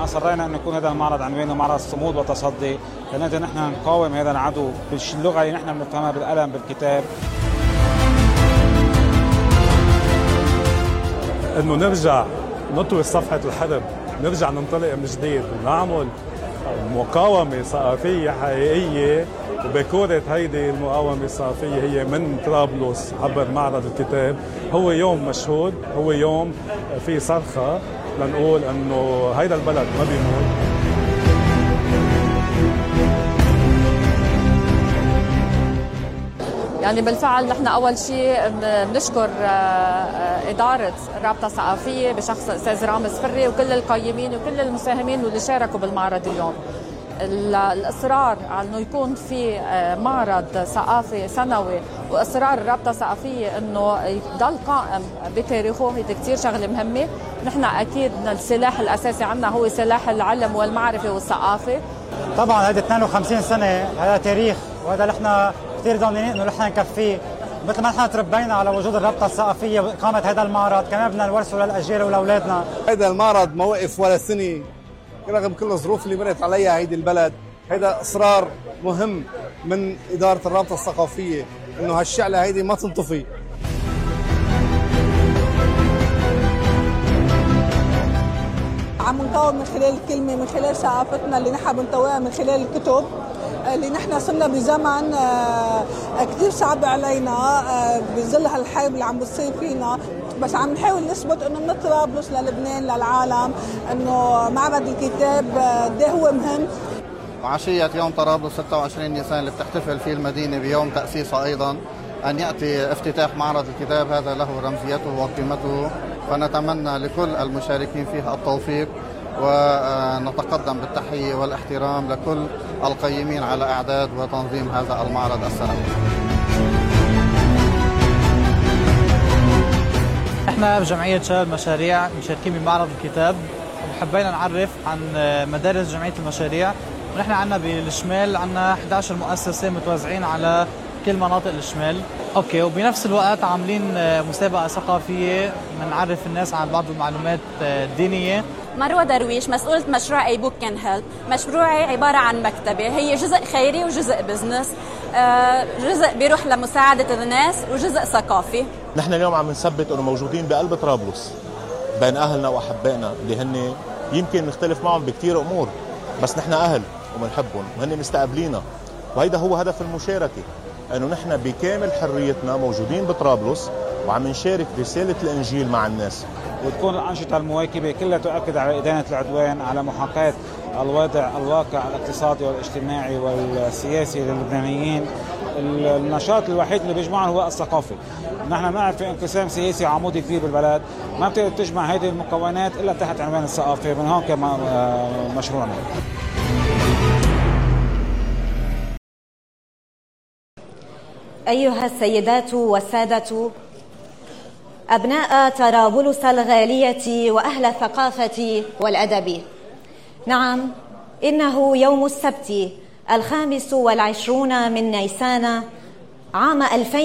أصرينا أن يكون هذا المعرض عنوانه معرض صمود وتصدي، لأن نحن نقاوم هذا العدو باللغة اللي نحن بنفهمها، بالقلم، بالكتاب. إنه نرجع نطوي صفحة الحرب، نرجع ننطلق من جديد ونعمل مقاومة ثقافية حقيقية. وبكورة هيدي المقاومة الثقافية هي من طرابلس عبر معرض الكتاب. هو يوم مشهود، هو يوم في صرخة لنقول انه هيدا البلد ما بيموت. يعني بالفعل نحن اول شيء بنشكر اداره الرابطه الثقافيه بشخص الاستاذ رامز فري وكل القيمين وكل المساهمين واللي شاركوا بالمعرض اليوم. الاصرار على انه يكون في معرض ثقافي سنوي واصرار الرابطه الثقافيه انه يضل قائم بتاريخه، هي كثير شغله مهمه. نحن اكيد السلاح الاساسي عندنا هو سلاح العلم والمعرفه والثقافه. طبعا هذا 52 سنه، هذا تاريخ، وهذا نحن كثير ضامنين انه نحن نكفيه. مثل ما نحن تربينا على وجود الرابطه الثقافيه واقامه هذا المعرض، كمان بدنا نورثه للاجيال ولاولادنا. هذا المعرض ما وقف ولا سنه رغم كل الظروف اللي مرت عليها هيدي البلد. هذا اصرار مهم من اداره الرابطه الثقافيه انه هالشعله هيدي ما تنطفي. عم نقاوم من خلال الكلمه، من خلال ثقافتنا اللي نحن بنطويها من خلال الكتب اللي نحن صرنا بزمن كثير صعب علينا بظل هالحرب اللي عم بتصير فينا، بس عم نحاول نثبت انه من طرابلس للبنان للعالم انه معرض الكتاب ده هو مهم. وعشية يوم طرابلس 26 نيسان اللي بتحتفل فيه المدينة بيوم تأسيسها أيضا، أن يأتي افتتاح معرض الكتاب هذا له رمزيته وقيمته، فنتمنى لكل المشاركين فيها التوفيق، ونتقدم بالتحية والاحترام لكل القيمين على إعداد وتنظيم هذا المعرض السنوي. احنا بجمعية شباب مشاريع مشاركين بمعرض الكتاب، وحبينا نعرف عن مدارس جمعية المشاريع. ونحن عنا بالشمال عنا 11 مؤسسة متوزعين على كل مناطق الشمال. اوكي، وبنفس الوقت عاملين مسابقة ثقافية بنعرف الناس عن بعض المعلومات الدينية. مروة درويش، مسؤولة مشروع اي بوك كان هيلب. مشروعي عبارة عن مكتبة، هي جزء خيري وجزء بزنس، جزء بيروح لمساعدة الناس وجزء ثقافي. نحن اليوم عم نثبت انه موجودين بقلب طرابلس بين اهلنا واحبائنا اللي هن يمكن نختلف معهم بكثير امور، بس نحن اهل وبنحبهم وهن مستقبلينا، وهيدا هو هدف المشاركة، انه نحن بكامل حريتنا موجودين بطرابلس وعم نشارك رسالة الانجيل مع الناس. وتكون الأنشطة المواكبة كلها تؤكد على إدانة العدوان، على محاكاة الواقع الاقتصادي والاجتماعي والسياسي للبنانيين. النشاط الوحيد اللي بيجمعهم هو الثقافي. نحن نعرف في انقسام سياسي عمودي كبير بالبلد، ما بتقدر تجمع هذه المكونات إلا تحت عنوان الثقافة. من هون كمان مشروعنا. أيها السيدات والسادة، أبناء طرابلس الغالية وأهل الثقافة والأدب، نعم، إنه يوم السبت 25 من نيسان عام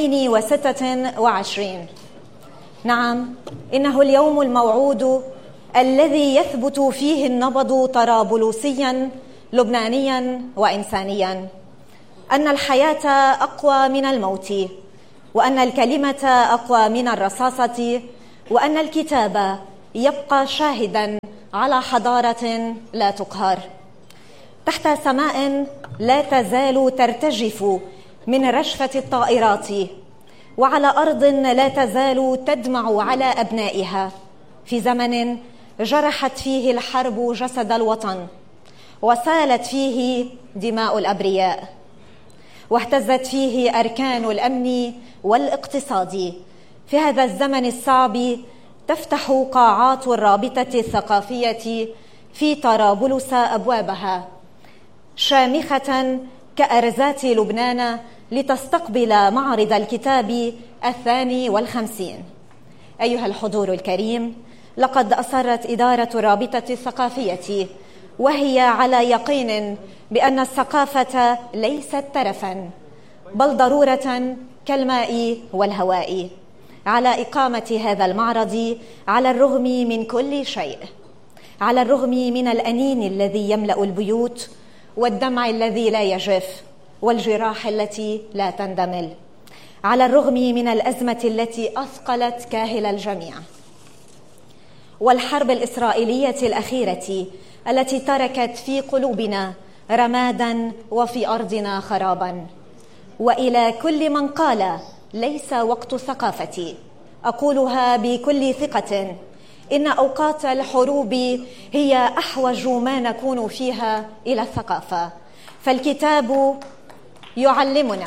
2026. نعم، إنه اليوم الموعود الذي يثبت فيه النبض طرابلسيا لبنانيا وإنسانيا، أن الحياة أقوى من الموت، وأن الكلمة أقوى من الرصاصة، وأن الكتاب يبقى شاهدا على حضارة لا تقهر، تحت سماء لا تزال ترتجف من رشفة الطائرات، وعلى أرض لا تزال تدمع على أبنائها، في زمن جرحت فيه الحرب جسد الوطن، وسالت فيه دماء الأبرياء، واهتزت فيه أركان الأمن والاقتصاد. في هذا الزمن الصعب تفتح قاعات الرابطة الثقافية في طرابلس أبوابها شامخة كأرزات لبنان لتستقبل معرض الكتاب 52. أيها الحضور الكريم، لقد أصرت إدارة الرابطة الثقافية وهي على يقين بأن الثقافة ليست ترفاً بل ضرورة كالماء والهواء على إقامة هذا المعرض على الرغم من كل شيء. على الرغم من الأنين الذي يملأ البيوت والدمع الذي لا يجف والجراح التي لا تندمل، على الرغم من الأزمة التي أثقلت كاهل الجميع والحرب الإسرائيلية الأخيرة التي تركت في قلوبنا رمادا وفي أرضنا خرابا. وإلى كل من قال ليس وقت الثقافة أقولها بكل ثقة: إن أوقات الحروب هي أحوج ما نكون فيها إلى الثقافة، فالكتاب يعلمنا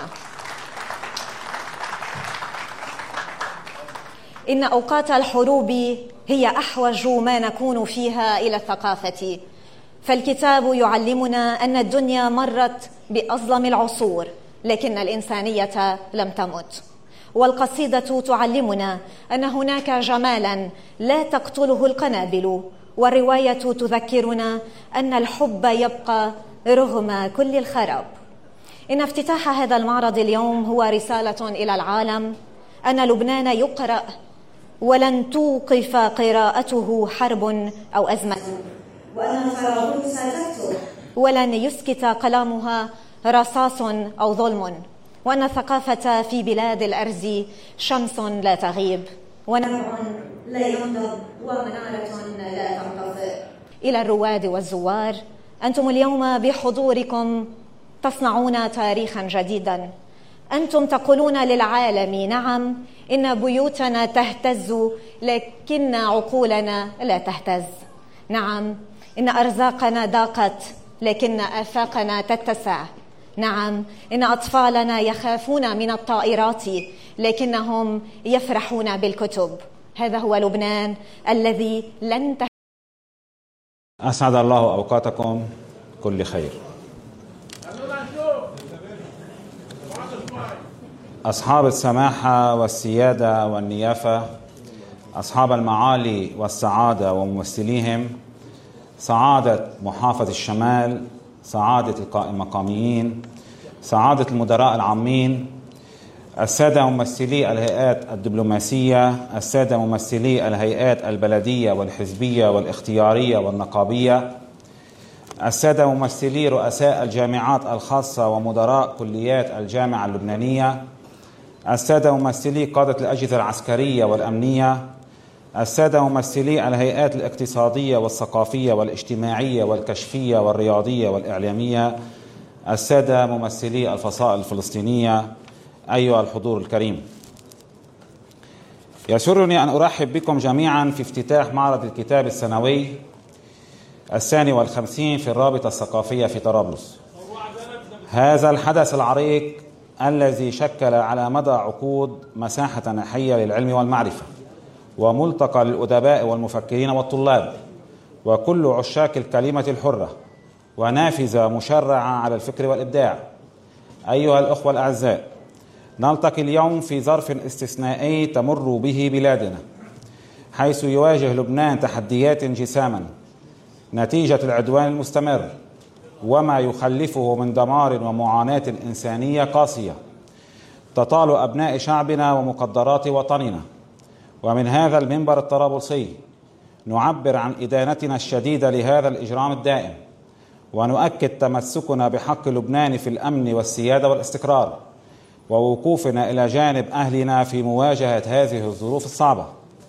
إن أوقات الحروب هي أحوج ما نكون فيها إلى الثقافة، فالكتاب يعلمنا أن الدنيا مرت بأظلم العصور لكن الإنسانية لم تمت، والقصيدة تعلمنا أن هناك جمالا لا تقتله القنابل، والرواية تذكرنا أن الحب يبقى رغم كل الخراب. إن افتتاح هذا المعرض اليوم هو رسالة إلى العالم أن لبنان يقرأ ولن توقف قراءته حرب أو أزمة، وأن طرابلس تكتب ولن يسكت قلمها رصاص أو ظلم، وأن الثقافة في بلاد الأرز شمس لا تغيب ونبع لا ينضب ومنارة لا تنطفئ. إلى الرواد والزوار، أنتم اليوم بحضوركم تصنعون تاريخا جديدا. أنتم تقولون للعالم: نعم، إن بيوتنا تهتز لكن عقولنا لا تهتز. نعم، إن أرزاقنا ضاقت لكن آفاقنا تتسع. نعم، إن أطفالنا يخافون من الطائرات لكنهم يفرحون بالكتب. هذا هو لبنان الذي لن أسعد الله أوقاتكم كل خير. أصحاب السماحة والسيادة والنيافة، أصحاب المعالي والسعادة وممثليهم، سعادة محافظ الشمال، سعادة المقاميين، سعادة المدراء العامين، السادة ممثلي الهيئات الدبلوماسية، السادة ممثلي الهيئات البلدية والحزبية والاختيارية والنقابية، السادة ممثلي رؤساء الجامعات الخاصة ومدراء كليات الجامعة اللبنانية، السادة ممثلي قادة الأجهزة العسكرية والأمنية، السادة ممثلي الهيئات الاقتصادية والثقافية والاجتماعية والكشفية والرياضية والإعلامية، السادة ممثلي الفصائل الفلسطينية، أيها الحضور الكريم، يسرني أن أرحب بكم جميعا في افتتاح معرض الكتاب السنوي 52 في الرابطة الثقافية في طرابلس. هذا الحدث العريق الذي شكل على مدى عقود مساحة حية للعلم والمعرفة، وملتقى للأدباء والمفكرين والطلاب وكل عشاق الكلمة الحرة، ونافذة مشرعة على الفكر والإبداع. أيها الأخوة الأعزاء، نلتقي اليوم في ظرف استثنائي تمر به بلادنا، حيث يواجه لبنان تحديات جساما نتيجة العدوان المستمر وما يخلفه من دمار ومعاناة إنسانية قاسية تطال أبناء شعبنا ومقدرات وطننا. ومن هذا المنبر الطرابلسي نعبر عن إدانتنا الشديدة لهذا الإجرام الدائم، ونؤكد تمسكنا بحق لبنان في الأمن والسيادة والاستقرار، ووقوفنا إلى جانب أهلنا في مواجهة هذه الظروف الصعبة.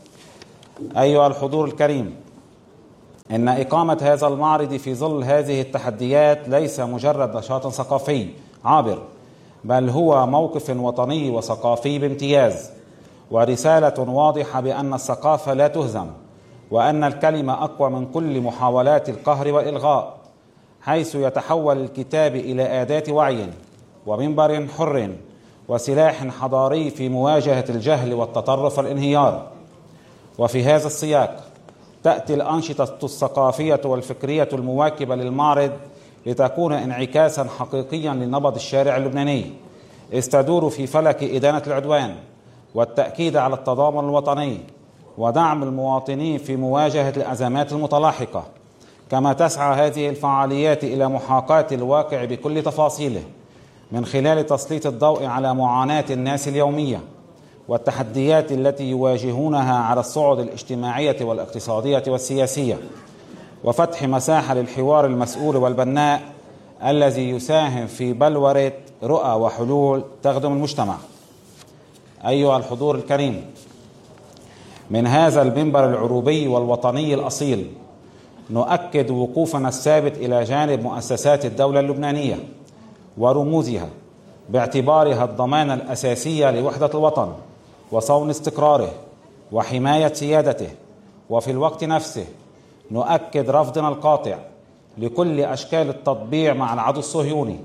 أيها الحضور الكريم، إن إقامة هذا المعرض في ظل هذه التحديات ليس مجرد نشاط ثقافي عابر، بل هو موقف وطني وثقافي بامتياز، ورسالة واضحة بأن الثقافة لا تهزم، وأن الكلمة أقوى من كل محاولات القهر والإلغاء، حيث يتحول الكتاب إلى أداة وعي ومنبر حر وسلاح حضاري في مواجهة الجهل والتطرف والانهيار. وفي هذا السياق تأتي الأنشطة الثقافية والفكرية المواكبة للمعرض لتكون انعكاسا حقيقيا لنبض الشارع اللبناني، استدور في فلك إدانة العدوان والتأكيد على التضامن الوطني ودعم المواطنين في مواجهة الأزمات المتلاحقة. كما تسعى هذه الفعاليات إلى محاكاة الواقع بكل تفاصيله من خلال تسليط الضوء على معاناة الناس اليومية والتحديات التي يواجهونها على الصعد الاجتماعية والاقتصادية والسياسية، وفتح مساحة للحوار المسؤول والبناء الذي يساهم في بلورة رؤى وحلول تخدم المجتمع. أيها الحضور الكريم، من هذا المنبر العروبي والوطني الأصيل نؤكد وقوفنا الثابت إلى جانب مؤسسات الدولة اللبنانية ورموزها باعتبارها الضمانة الأساسية لوحدة الوطن وصون استقراره وحماية سيادته. وفي الوقت نفسه نؤكد رفضنا القاطع لكل أشكال التطبيع مع العدو الصهيوني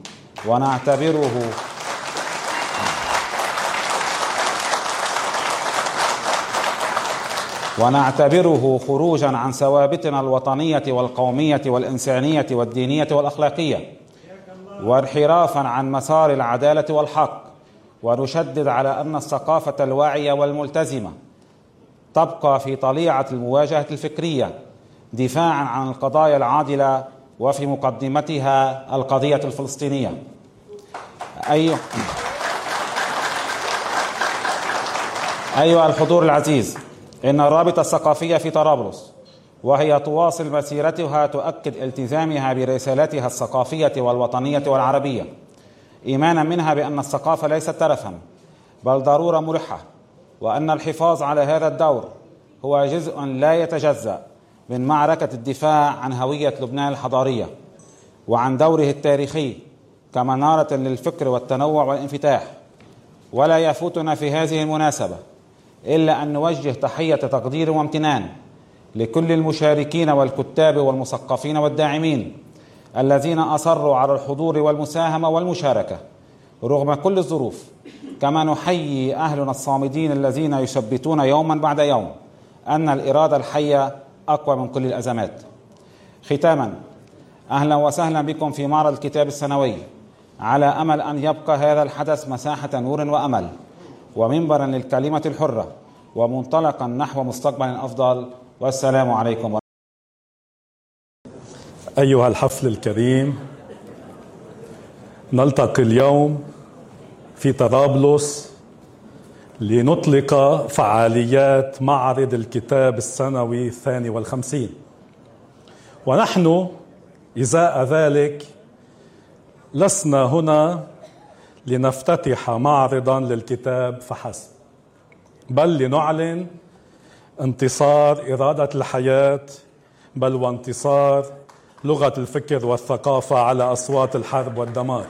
ونعتبره خروجا عن ثوابتنا الوطنية والقومية والإنسانية والدينية والأخلاقية وانحرافا عن مسار العدالة والحق. ونشدد على أن الثقافة الواعية والملتزمة تبقى في طليعة المواجهة الفكرية دفاعا عن القضايا العادلة وفي مقدمتها القضية الفلسطينية. أيها الحضور العزيز، إن الرابطة الثقافية في طرابلس وهي تواصل مسيرتها تؤكد التزامها برسالتها الثقافية والوطنية والعربية، إيمانا منها بأن الثقافة ليست ترفا بل ضرورة ملحة، وأن الحفاظ على هذا الدور هو جزء لا يتجزأ من معركة الدفاع عن هوية لبنان الحضارية وعن دوره التاريخي كمنارة للفكر والتنوع والانفتاح. ولا يفوتنا في هذه المناسبة إلا أن نوجه تحية تقدير وامتنان لكل المشاركين والكتاب والمثقفين والداعمين الذين أصروا على الحضور والمساهمة والمشاركة رغم كل الظروف. كما نحيي أهلنا الصامدين الذين يثبتون يوما بعد يوم أن الإرادة الحية أقوى من كل الأزمات. ختاما، أهلا وسهلا بكم في معرض الكتاب السنوي، على أمل أن يبقى هذا الحدث مساحة نور وأمل ومنبرا للكلمة الحرة ومنطلقا نحو مستقبل أفضل. والسلام عليكم. أيها الحفل الكريم، نلتقي اليوم في طرابلس لنطلق فعاليات معرض الكتاب السنوي 52، ونحن إزاء ذلك لسنا هنا لنفتتح معرضا للكتاب فحسب، بل لنعلن انتصار إرادة الحياة، بل وانتصار لغة الفكر والثقافة على أصوات الحرب والدمار.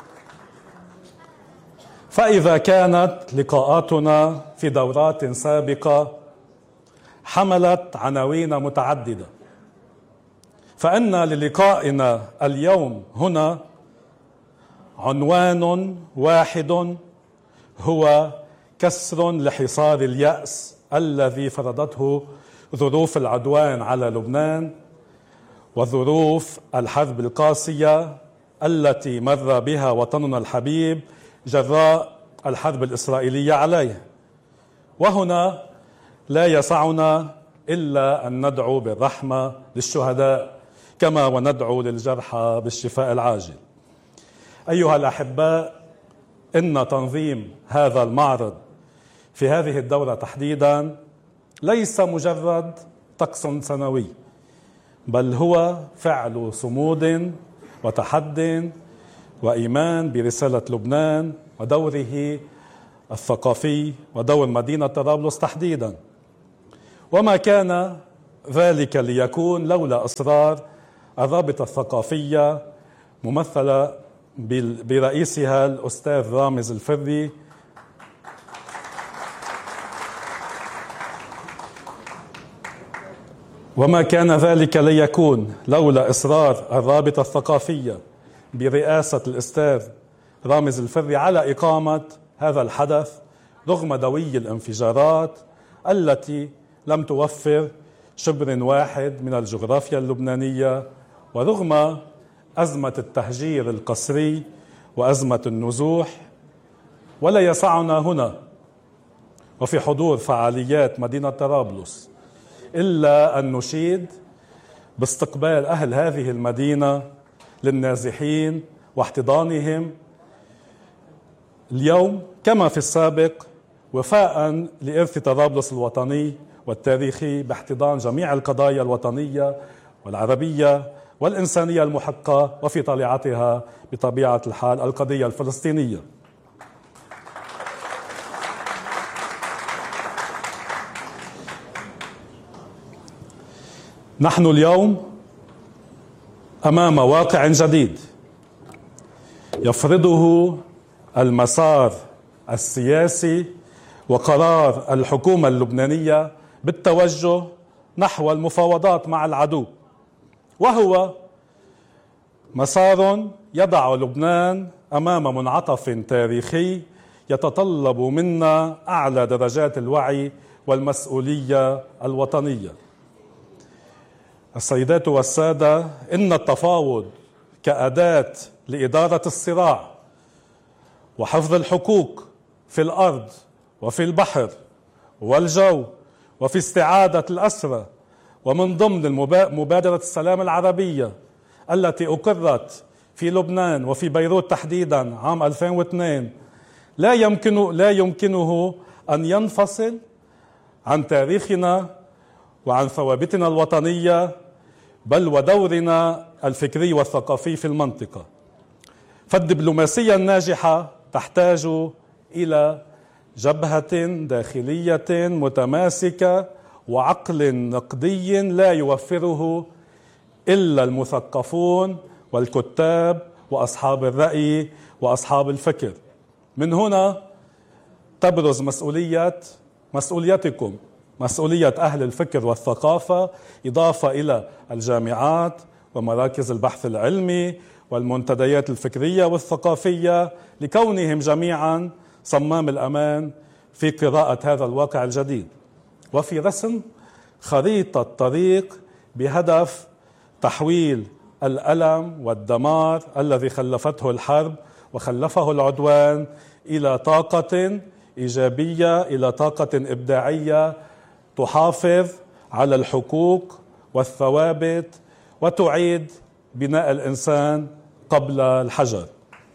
فإذا كانت لقاءاتنا في دورات سابقة حملت عناوين متعددة، فإن للقائنا اليوم هنا عنوان واحد هو كسر لحصار اليأس الذي فرضته ظروف العدوان على لبنان وظروف الحرب القاسية التي مر بها وطننا الحبيب جراء الحرب الإسرائيلية عليه. وهنا لا يسعنا إلا أن ندعو بالرحمة للشهداء كما وندعو للجرحى بالشفاء العاجل. أيها الأحباء، إن تنظيم هذا المعرض في هذه الدورة تحديدا ليس مجرد طقس سنوي، بل هو فعل صمود وتحد وإيمان برسالة لبنان ودوره الثقافي ودور مدينة طرابلس تحديدا. وما كان ذلك ليكون لولا إصرار الرابطة الثقافية ممثلة برئيسها الأستاذ رامز الفري، وما كان ذلك ليكون لولا إصرار الرابطة الثقافية برئاسة الأستاذ رامز الفري على إقامة هذا الحدث رغم دوي الانفجارات التي لم توفر شبر واحد من الجغرافيا اللبنانية، ورغم أزمة التهجير القسري وأزمة النزوح. ولا يسعنا هنا وفي حضور فعاليات مدينة طرابلس إلا أن نشيد باستقبال أهل هذه المدينة للنازحين واحتضانهم اليوم كما في السابق، وفاء لإرث طرابلس الوطني والتاريخي باحتضان جميع القضايا الوطنية والعربية والإنسانية المحقة، وفي طليعتها بطبيعة الحال القضية الفلسطينية. نحن اليوم أمام واقع جديد يفرضه المسار السياسي وقرار الحكومة اللبنانية بالتوجه نحو المفاوضات مع العدو، وهو مسار يضع لبنان أمام منعطف تاريخي يتطلب منا أعلى درجات الوعي والمسؤولية الوطنية. السيدات والسادة، إن التفاوض كأداة لإدارة الصراع وحفظ الحقوق في الأرض وفي البحر والجو وفي استعادة الأسرى، ومن ضمن مبادرة السلام العربية التي أقرت في لبنان وفي بيروت تحديدا عام 2002، لا يمكنه أن ينفصل عن تاريخنا وعن ثوابتنا الوطنية، بل ودورنا الفكري والثقافي في المنطقة. فالدبلوماسية الناجحة تحتاج إلى جبهة داخلية متماسكة وعقل نقدي لا يوفره إلا المثقفون والكتاب وأصحاب الرأي وأصحاب الفكر. من هنا تبرز مسؤوليتكم، مسؤولية أهل الفكر والثقافة، إضافة إلى الجامعات ومراكز البحث العلمي والمنتديات الفكرية والثقافية، لكونهم جميعا صمام الأمان في قراءة هذا الواقع الجديد وفي رسم خريطة طريق بهدف تحويل الألم والدمار الذي خلفته الحرب وخلفه العدوان إلى طاقة إيجابية، إلى طاقة إبداعية تحافظ على الحقوق والثوابت وتعيد بناء الإنسان قبل الحجر.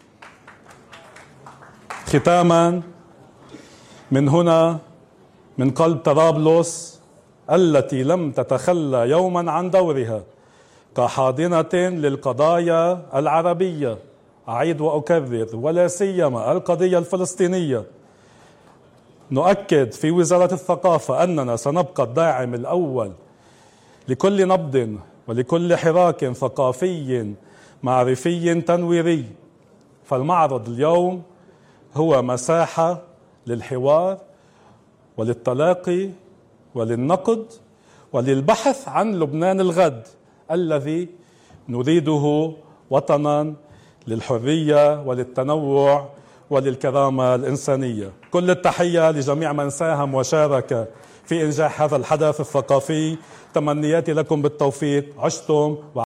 ختاما، من هنا من قلب طرابلس التي لم تتخلى يوما عن دورها كحاضنة للقضايا العربية، أعيد وأكرر، ولا سيما القضية الفلسطينية، نؤكد في وزارة الثقافة أننا سنبقى الداعم الأول لكل نبض ولكل حراك ثقافي معرفي تنويري. فالمعرض اليوم هو مساحة للحوار وللتلاقي وللنقد وللبحث عن لبنان الغد الذي نريده وطنا للحرية وللتنوع وللكرامة الإنسانية. كل التحية لجميع من ساهم وشارك في إنجاح هذا الحدث الثقافي. تمنياتي لكم بالتوفيق. عشتم